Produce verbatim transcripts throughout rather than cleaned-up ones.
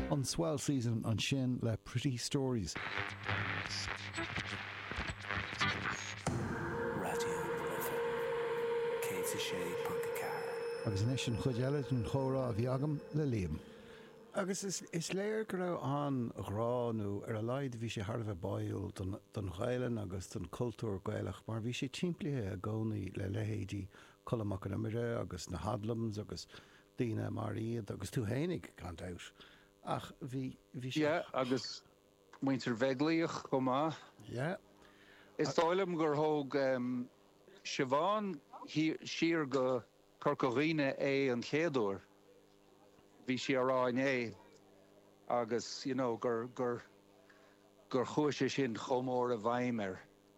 An swell season an sin le Pretty Stories. Agus in sin chuideile an chórá a bhí agam le Liam. Agus is, is léir go raibh an ghránú ar a leid bhí sé thar bheith bail don, don Ghailean agus don cultúr Gaelach, mar bhí sé timplithe a gcónaí le lehéidí Culamach an Imire agus na Hadlams agus Dína mar iad agus tú hénig cant out. Ach bhí bhí sé... Yeah, agus muintir bheaglaíoch go má. Yeah. Is táilm gur thóg um, Siobhan siar go Corcoghine é an chéadúir. Bhí sé aráin é agus, you know, gur gur gur chuise sin chomór a bhaimar.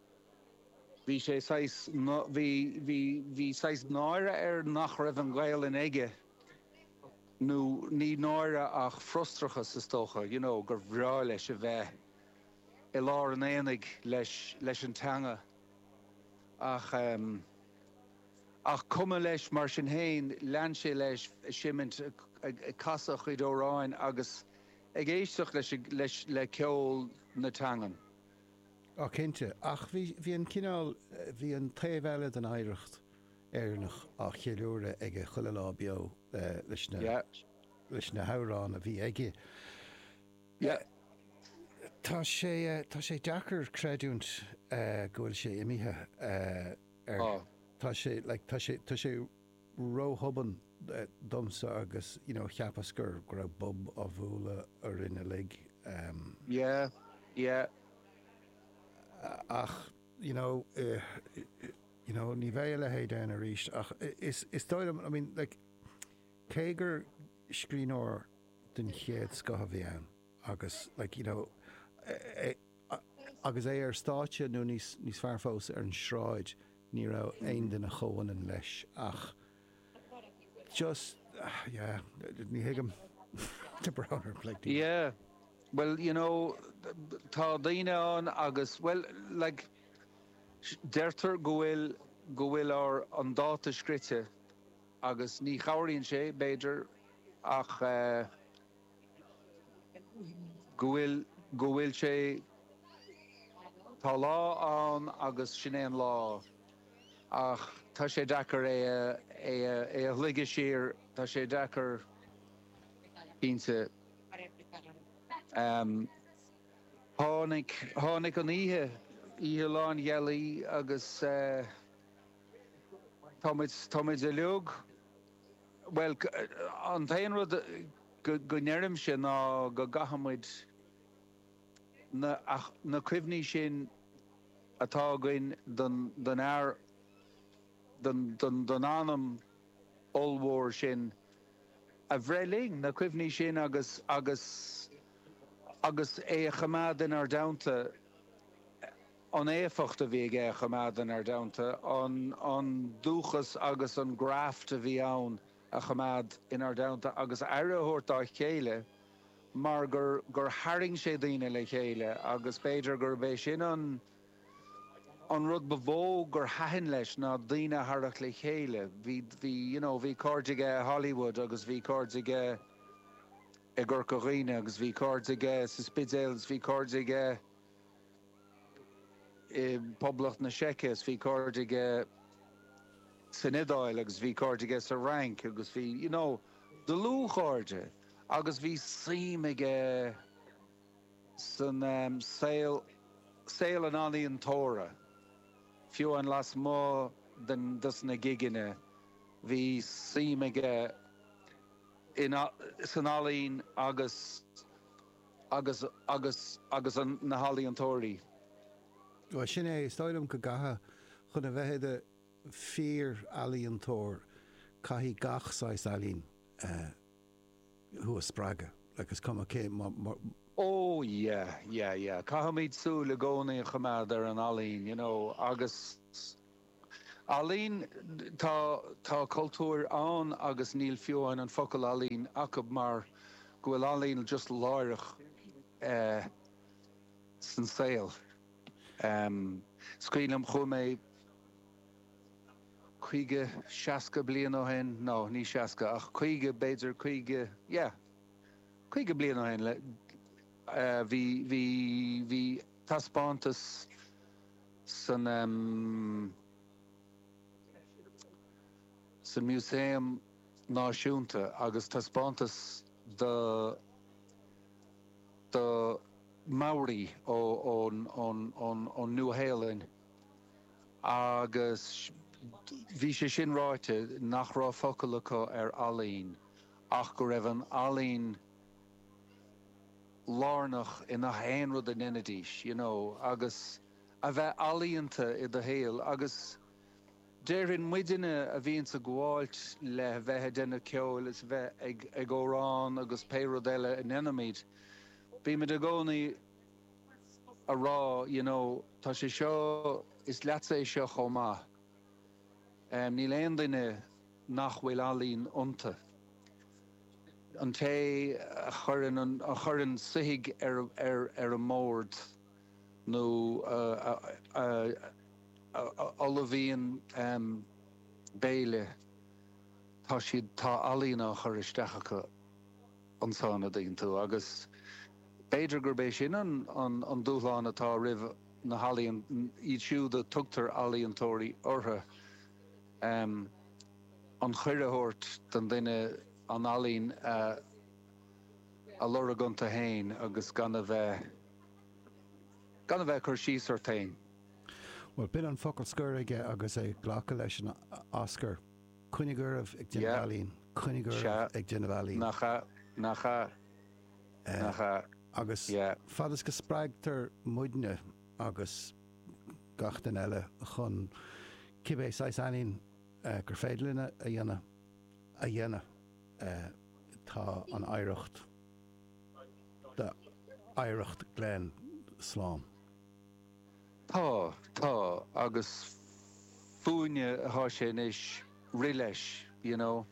Bhí sé sais no, bhí bhí bhí sais náire ar nach raibh an Gael in aige. Nu ní náire ach frostrachas is tócha, you know, gur bhrá leis a bheith i lár an éanaig leis leis an teanga. Ach um, ach cuma leis mar sin héin lean sé leis simint casach i dóráin agus ag éisteach leis, leis le ceol na tangan. Á cinnte, ach bhí an cinál, bhí an taobhheile an éireacht éarnach a cheiliúre ag a chuile lá beo leis na yeah. leis na hárán a bhí aige. Yeah. Tá sé tá sé deacair creadúnt uh, gohfuil sé imithe uh, ar oh. tá sé like, tá sé tá sé róthaban uh, domsa agus you know, cheapas gur go raibh bob a bhúla ar ina lig. Um, yeah, yeah. Uh, ach, you know, uh, you know, ní bheith le héad an a ríist. Ach, is, is dóilm, I mean, like, cé gur scríóir den chéad scotha bhí ann, agus, like, you know, eh, eh, agus é ar státe nó níos, níos fear fós ar an sráid ní rá aon den a chohanan leis. Ach, just, uh, yeah, ní hiigem de browner like Yeah. Well, you know, tá daine an agus, well, like, deirtar gohfuil gohfuil ar an dáta scrite agus ní chairíonn sé beidir ach uh, gohfuil gohfuil sé tá lá an agus sin é an lá ach tá sé deacair é é é a ligige siar tá sé deacair ínta um, hánig hánig an ihe ihe lán yelly agus uh, Tomid Tomid a leog well an tain rud go nerim sin ná go gahamid na ach na cuimhní sin atá goin don don air don don don anam allwar sin a bhreling na cuimhní sin agus agus agus é a chamad in ar downta an éfacht a bhí é chamad in ar downta an an dúchas agus an graft a bhí ann a chamad in ar downta agus airthóirtá chéile mar gur gur haring sé daine le chéile agus beidir gur bheith sin an an rud bhó gur hain leis ná daine harach le chéile bhí bhí you know bhí cóirdige Hollywood agus bhí cóirdige i Corcoghine agus bhí cóirdige sa Spidéils bhí cóirdige i poblacht na Seicas bhí cóirdige san Idáil agus bhí cóirdige sa Rank agus bhí you know de lúchóirde agus bhí síimige san um, saoil saoil an aníon tóra fiú an las mó den dus na giginine bhí síimige in a, san alín agus agus agus agus an na halíon tóirí. Well, sin é stáilm go gatha chun a bheithéide fír alíon tóir caihí gachsáis alín uh, hu a sppraga legus cum cé oh yeah yeah yeah cahamid sú le gcónaí chamad ar an alín you know agus alín tá tá cultúr an agus níl fiúin an focail alín acab mar gohfuil alín just láirech uh, san saoil um, scaoilim chu mé chuige seasca blian ó hen no ní seasca ach chuige beidir chuige yeah chuige blian ó hen le hí hí hí taspáantas san um, san muséum náisiúnta agus taspáantas de de Maori ó ón ón ón ón Nua-Shéalainn agus bhí sé sin ráite nach rá focail acu ar Alainn ach go raibh an Alainn lárnach ina haon rud an inadís, you know, agus a bheith alaíonnta i do héal agus déireann muideanna a bhíonn sa gháilt le bheithe denna ceol is bheith ag ag órán agus péród eile in enimid. Bhí me de gcónaí a rá, you know, tá sé seo is leatsa é seo chomá. Um, ní léon duine nach bhfuil Alainn ionta. An té a churann an a churann suigh ar ar ar a mórd nó olahíonn um, béile tá siad tá Alainn á chur isteach acu an sána daon tú agus beidir gur bééis sin an an an dúshlán atá rih na Halaíon iad siúd a tugtar Alaíontóirí ortha um, an chuireathirt den duine an Alainn uh, a lura gunta hain agus gan a bheith gan a bheith chur síos ar tain. Well, bin an focail scuirige agus é ghlacha leis an Oscar Cúnigurh ag Dine Bhealainn, Cúnigurh ag Dine Bhealainn. Nacha, nacha, nacha. Agus yeah. fadas go spreagtar muidne agus gachtain eile chun cibé sais aín uh, gur féidirlíne a dhéana a dhéana uh, tá an éireacht de éireacht Glen Slán. Tá, tá, agus fúine há sé níos ri leis, you know,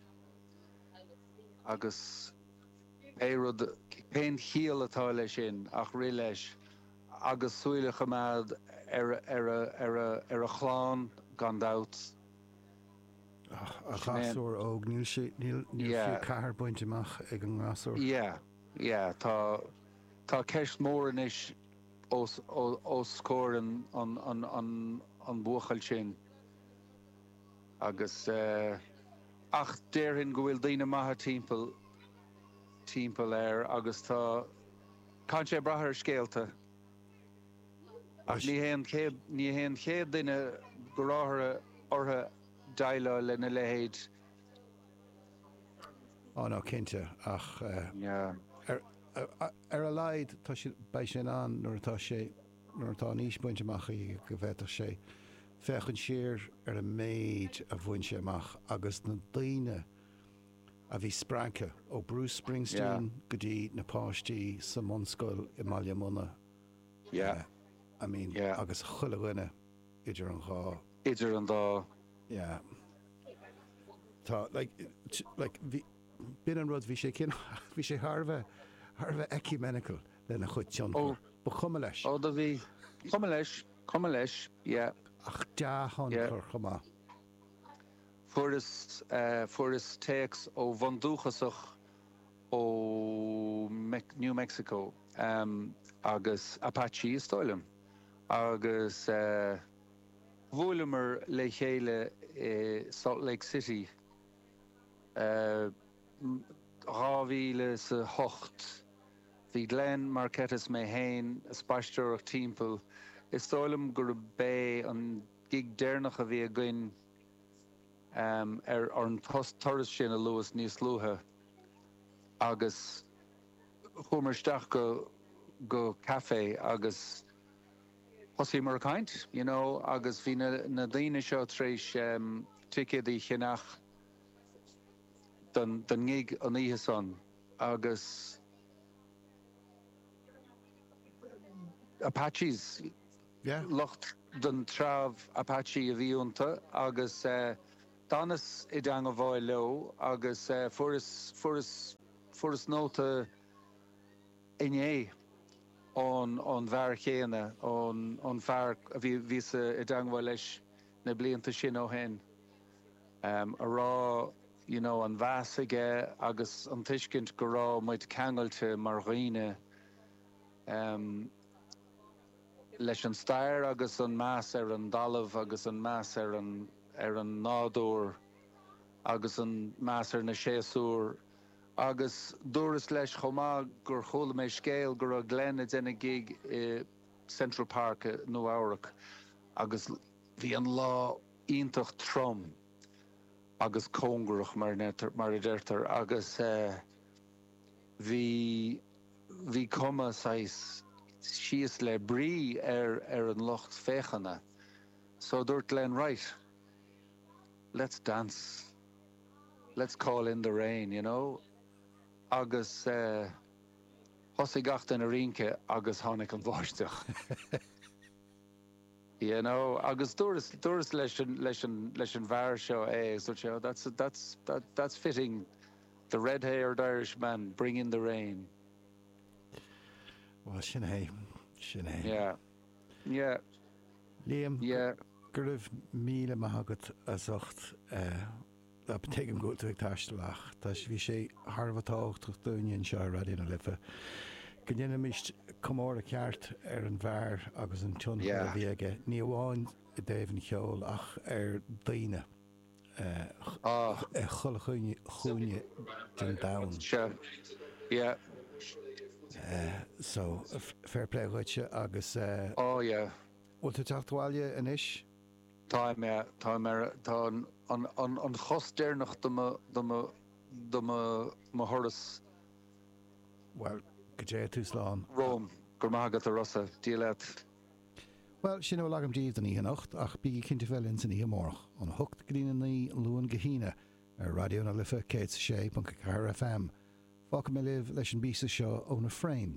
agus éiread péin chial atá lei sin ach ri leis agus súile chumad ar ar ar a chláán gan dat. A chasúr óg níl si níl fiú cahar buinte amach ag an ngásúr. Yeah, yeah, tá tá ceist mór inis os os scór an an an an an buchail sin agus uh, ach déirhin go bhfuil daoine maithe timpeall timpeall air agus tá can sé brathir scéalta ach ní héon chéad ní héon chéad duine go ráthaire ortha daile le na lehéid. Á ná cinnte ach uh, yeah. ar ar a laid tá sé bei sin an nuair atá sé nuair atá níos buinte amach í go bhheitach sé fechann siar ar a méid a bhain sé amach agus na daoine a bhí spranca ó Bruce Springsteen go dtí na páistí sa monscoil i Mbaile Móna. Yeah. Uh, I mean, yeah. agus chuile idir an gá. Idir an dá. Yeah. Tá, like, like, bin an rud bhí sé cin, bhí sé Harbheith, Harbheith ecumenical lena chud tionchar. Ba chuma leis. Ó, da bhí, chuma leis, chuma leis, yeah. Ach deáhan chur chuma. Furas, uh, furas takes ó Vandúchasach ó Me New Mexico, um, agus Apache stoilm, agus uh, bhuailimar le chéile uh, Salt Lake City, uh, rámhíle sa hocht, bhí Glenn Marquettas mé hain a spaisteach timpeall, is stoilm gur bé an gig déirnach a bhí a gcuin um, ar ar an toras sin a luas níos luthe agus chumarsteach go go café agus hosí mar caint, you know, agus bhí na, na daoine seo tréis um, ticeadí chinach don don ngig an ihe son agus Apaches yeah. Locht den traf Apache a bhíúnta agus uh, danas i dang a bháil leo agus uh, furas furas furas nóta iné on on bhar chéana on on bhar a bhí vísa i dang bháil leis na blianta sin ó hen um, a rá you know, an bheasaige agus an tuiscint go rá muid ceangailte mar dhaoine um, leis an stair agus an meas ar an dalamh agus an meas ar an, ar an nádúr agus an meas ar na séasúr agus dúras leis chomá gur chola mé scéal gur a glen déna gig i Central Park nó Áireach agus bhí an lá iontach trom agus cóngarach mar netar mar a deirtar agus bhí bhí cuma sais síos le brí ar ar an locht féchanna. So dúirt len right, let's dance, let's call in the rain, you know. Agus uh, hosaigh gach in a rínce agus tháinig an bháisteach. You know, agus dúras dúras leis an leis an leis an bhar seo é so you know, that's that's that that's fitting. The red-haired Irishman, bring in the rain. Well, sin é, sin é. Yeah, yeah. Liam, yeah. gur raibh míle maithagad a zocht a betegum go ag taistelach. Tás bhí sé Harvatácht dúin seo radio na lifa. Gnéanana mist comór a ceart ar an bhar agus an tún a bhíige. Ní bháin i dtéhann cheol ach ar daine. Uh, chola chuine chuine den down. Sure. Yeah. Uh, so fair play goitse agus uh, oh yeah. Bhfuil tú teachtáile in isis? Tá me tá me tá an an an chostéirnach do ma do ma do ma ma horas. Well, go dé tú slán. Rome, gur mágad a rosa dílet. Well, sin bhfuil agam díomh den í nacht ach bí cinnte bhfuil in san í amórach an thucht glíanaí luan gohíine ar radio na lifa cé sé F M. Fáca mé libh leis an bísa seo ó na Frames.